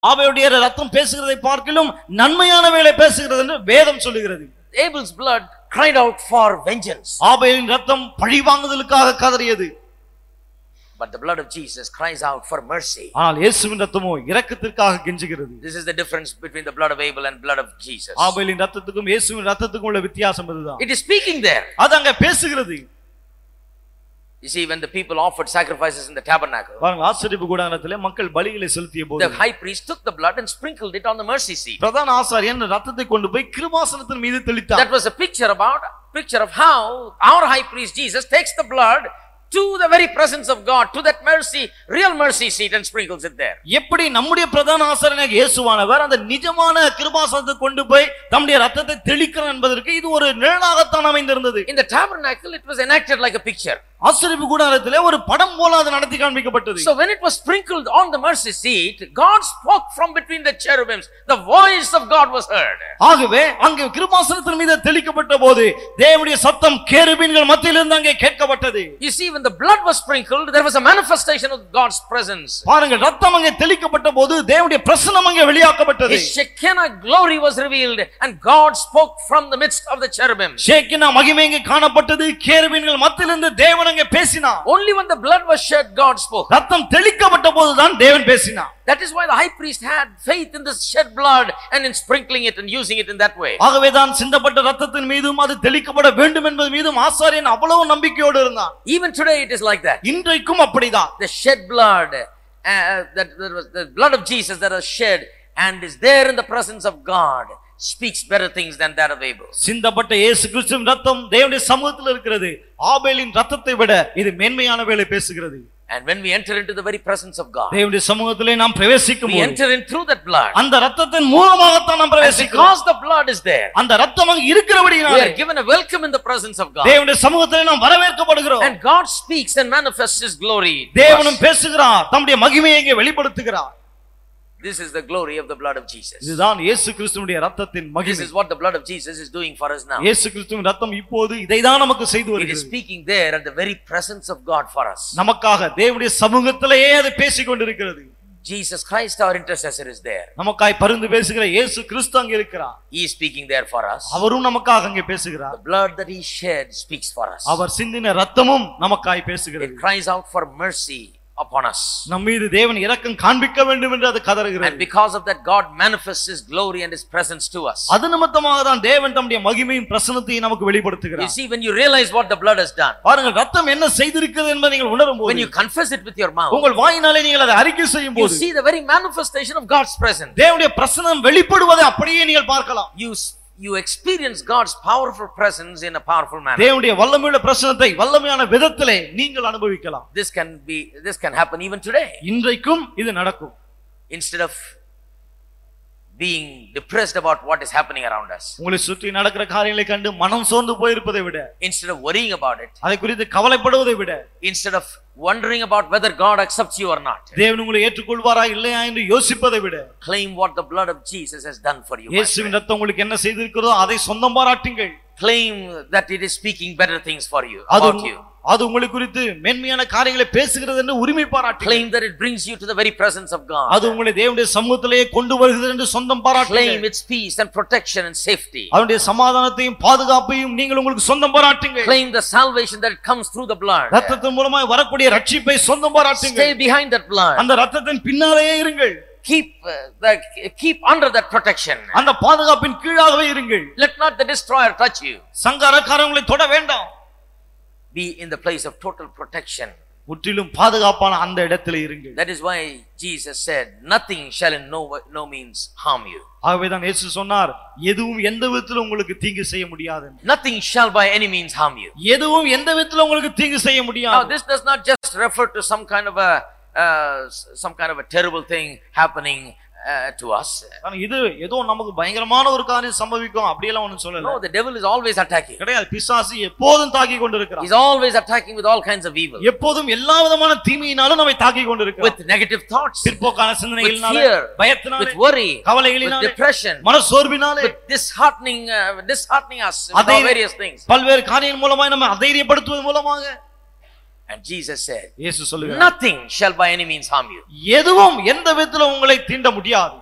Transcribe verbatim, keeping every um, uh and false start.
ஆபேலுடைய ரத்தம் பேசுகிறதை பார்க்கிலும் நன்மையானவைகளை பேசுகிறது என்று வேதம் சொல்லுகிறது. Abel's blood cried out for vengeance. ஆபேலின் ரத்தம் பழிவாங்குதலுக்காக கதறியது. But the blood of Jesus cries out for mercy. ஆனால் இயேசுவின் ரத்தமோ இரக்கத்திற்காக கெஞ்சுகிறது. This is the difference between the blood of Abel and blood of Jesus. ஆபேலின் ரத்தத்துக்கும் இயேசுவின் ரத்தத்துக்கும் உள்ள வித்தியாசம் இதுதான். It is speaking there. அது அங்க பேசுகிறது. You see, when the people offered sacrifices in the tabernacle, பாருங்க, ஆசரிப்பு கூடாரத்திலே மக்கள் பலிகளை செலுத்திய போது the high priest took the blood and sprinkled it on the mercy seat. பிரதான ஆசாரியன் ரத்தத்தை கொண்டு போய் கிருபாசனத்தின் மீது தெளித்தார். That was a picture about picture of how our high priest Jesus takes the blood to the very presence of God, to that mercy, real mercy seat, and sprinkles it there. எப்படி நம்முடைய பிரதான ஆசாரியனாகிய இயேசுவானவர் அந்த நிஜமான கிருபாசனத்தை கொண்டு போய் தம்முடைய ரத்தத்தை தெளிக்கிறார் என்பதற்கு இது ஒரு நிழலாகத்தான் அமைந்திருந்தது. In the tabernacle, it was enacted like a picture. ஆசரிப்பு கூடாரத்திலே ஒரு படம் போல அது நடத்தி காண்பிக்கப்பட்டது. So when it was sprinkled on the mercy seat, God spoke from between the cherubims. The voice of God was heard. ஆகவே அங்கே கிருபாசனத்தின் மீது தெளிக்கப்பட்ட போது தேவனுடைய சத்தம் கேருபீன்கள் மத்தியிலிருந்து அங்கே கேட்கப்பட்டது. You see, when the blood was sprinkled, there was a manifestation of God's presence. பாருங்க, ரத்தம் அங்கே தெளிக்கப்பட்ட போது தேவனுடைய பிரசன்னம் அங்கே வெளியாக்கப்பட்டது. His Shekinah glory was revealed and God spoke from the midst of the cherubim. ஷேக்கினா மகிமை அங்கே காணப்பட்டது. கேருபீன்கள் மத்தியிலிருந்து தேவன் அங்கே பேசினார். Only when the blood was shed, God spoke. ரத்தம் தெளிக்கப்பட்ட போதுதான் தேவன் பேசினார். That is why the high priest had faith in this shed blood and in sprinkling it and using it in that way. ஆகவே தான் சிந்தப்பட்ட ரத்தத்தின் மீதும் அது தெளிக்கப்பட வேண்டும் என்பது மீதும் ஆசாரியன் அவ்வளவு நம்பிக்கையோடு இருந்தான். Even today it is like that. இன்றைக்கும் அப்படிதான். The shed blood, uh, that there was the blood of Jesus that was shed and is there in the presence of God, speaks better things than that of Abel. சிந்தப்பட்ட இயேசு கிறிஸ்துவின் ரத்தம் தேவனுடைய சமூகத்தில் இருக்கிறது. ஆபேலின் ரத்தத்தை விட இது மேன்மையானவைகளை பேசுகிறது. And when we enter into the very presence of God, தேவனுடைய சமூகத்திலே நாம் பிரவேசிக்கும் we போது enter in through that blood. அந்த ரத்தத்தின் மூலமாக தான் நாம் பிரவேசிக்கிறோம். Because the blood is there, அந்த ரத்தம் அங்கே இருக்கிறபடியால் we are given a welcome in the presence of God. தேவனுடைய சமூகத்திலே நாம் வரவேற்கப்படுகிறோம். And God speaks and manifests his glory. தேவனும் பேசுகிறார், தம்முடைய மகிமையை இங்கே வெளிப்படுத்துகிறார். This is the glory of the blood of Jesus. இதுதான் இயேசு கிறிஸ்துவினுடைய ரத்தத்தின் This மகிமை. is what the blood of Jesus is doing for us now. இயேசு கிறிஸ்துவின் ரத்தம் இப்போது இதைதான் நமக்கு செய்து It is வருகிறது. speaking there at the very presence of God for us. நமக்காக தேவனுடைய சமூகத்திலேயே அது பேசிக் கொண்டிருக்கிறது. Jesus Christ, our intercessor, is there. நமக்காய் பரிந்து பேசுகிற இயேசு கிறிஸ்து அங்கே இருக்கிறார். He is speaking there for us. அவரும் நமக்காக அங்கே பேசுகிறார். The blood that he shed speaks for us. அவர் சிந்தின ரத்தமும் நமக்காய் பேசுகிறது. It cries out for mercy upon us. நம் மீது தேவன் இரக்கம் காண்பிக்க வேண்டும் என்று அது கதறுகிறது. And because of that, God manifests his glory and his presence to us. அது நிமித்தமாக தான் தேவன் தம்முடைய மகிமையின் பிரசன்னத்தை நமக்கு வெளிப்படுத்துகிறார். You see, when you realize what the blood has done, பாருங்கள், ரத்தம் என்ன செய்திருக்கிறது என்பதை நீங்கள் உணரும் போது, when you confess it with your mouth, உங்கள் வாயினாலே நீங்கள் அதை அறிக்கை செய்யும் you போது see the very manifestation of God's presence. தேவனுடைய பிரசன்னம் வெளிப்படுவதை அப்படியே நீங்கள் பார்க்கலாம். You you experience God's powerful presence in a powerful manner. தேவனுடைய வல்லமையுள்ள பிரசன்னத்தை வல்லமையான விதத்திலே நீங்கள் அனுபவிக்கலாம். This can be this can happen even today. இன்றைக்கும் இது நடக்கும். Instead of being depressed about what is happening around us, உங்களை சுற்றி நடக்கிற காரியங்களை கண்டு மனம் சோர்ந்து போயிருப்பதை விட, instead of worrying about it, அதை குறித்து கவலைப்படுவதை விட, instead of wondering about whether God accepts you or not, தேவன் உங்களை ஏற்றுக்கொள்வாரா இல்லையா என்று யோசிப்பதை விட, claim what the blood of Jesus has done for you. இயேசுவின் ரத்தம் உங்களுக்கு என்ன செய்திருக்கிறதோ அதை சொந்தம் பாராட்டுங்கள். Claim that it is speaking better things for you, about you. அது உங்களை குறித்து மேன்மையான காரியங்களை பேசுகிறது என்று உரிமை பாராட்டுங்கள். Claim that it brings you to the very presence of God. அது உங்களை தேவனுடைய சமூகத்திலே கொண்டு வருகிறது என்று சொந்தம் பாராட்டுங்கள். Claim its peace and protection and safety. அவருடைய சமாதானத்தையும் பாதுகாப்பையும் நீங்கள் உங்களுக்கு சொந்தம் பாராட்டுங்கள். Claim the salvation that comes through the blood. ரத்தத்தின் மூலமாய் வரக்கூடிய ரட்சிப்பை சொந்தம் பாராட்டுங்கள். Stay behind that blood. அந்த ரத்தத்தின் பின்னாலேயே இருங்கள். Keep uh, the keep under that protection. அந்த பாதுகாப்பின் கீழாகவே இருங்கள். Let not the destroyer touch you. சங்காரக்காரன் உங்களை தொட வேண்டாம். Be in the place of total protection. முற்றிலும் பாதுகாப்பான அந்த இடத்திலே இருங்கள். That is why Jesus said, nothing shall in no no means harm you. ஆகவே தான் இயேசு சொன்னார், எதுவும் எந்த விதத்திலும் உங்களுக்கு தீங்கு செய்ய முடியாது. Nothing shall by any means harm you. எதுவும் எந்த விதத்திலும் உங்களுக்கு தீங்கு செய்ய Now முடியாது. this does not just refer to some kind of a uh, some kind of a terrible thing happening uh, to us. இது ஏதோ நமக்கு பயங்கரமான ஒரு காரியம் சம்பவிக்கும் அப்படியெல்லாம் ஒண்ணும் சொல்லல. No, the devil is always attacking. கிடையாது, பிசாசு எப்போதும் தாக்கி கொண்டிருக்கிறான். He's always attacking with all kinds of evil. எப்போதும் எல்லா விதமான தீமையினாலும் நம்மை தாக்கி கொண்டிருக்கிறான். With negative thoughts, பிற்போக்கான சிந்தனைகளினால, with fear, பயத்தினால, with worry, கவலைகளினால, with depression, மனசோர்வினால, with disheartening uh, disheartening us with all various things. பல்வேறு காரியங்கள் மூலமாக நம்ம அதைரியப்படுத்துவது மூலமாக, And Jesus said, இயேசு சொல்லுகிறார், nothing shall by any means harm you. எதுவும் எந்த விதத்திலும் உங்களை தீண்ட முடியாது.